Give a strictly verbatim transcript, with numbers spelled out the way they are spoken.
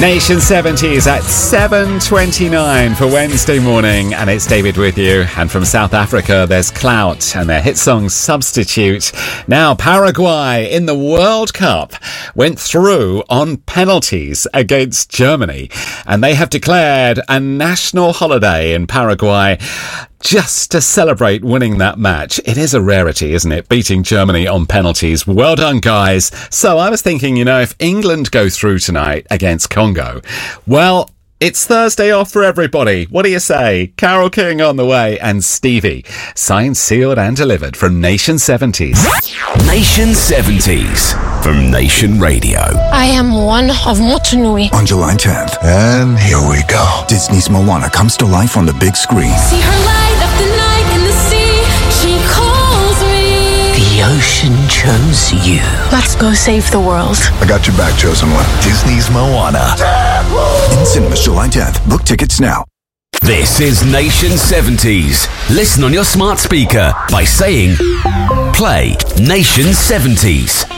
Nation seventies at seven twenty-nine for Wednesday morning, and it's David with you. And from South Africa, there's Clout and their hit song Substitute. Now, Paraguay in the World Cup went through on penalties against Germany, and they have declared a national holiday in Paraguay just to celebrate winning that match. It is a rarity, isn't it? Beating Germany on penalties. Well done, guys. So I was thinking, you know, if England go through tonight against Congo, well, it's Thursday off for everybody. What do you say? Carol King on the way, and Stevie. Signed, sealed and delivered from Nation seventies. Nation seventies from Nation Radio. I am one of Motunui. On July tenth. And here we go. Disney's Moana comes to life on the big screen. See her light up the night in the sea. She calls me. The ocean chose you. Let's go save the world. I got your back, chosen one. Disney's Moana. In cinemas July tenth. Book tickets now. This is Nation seventies. Listen on your smart speaker by saying, play Nation seventies.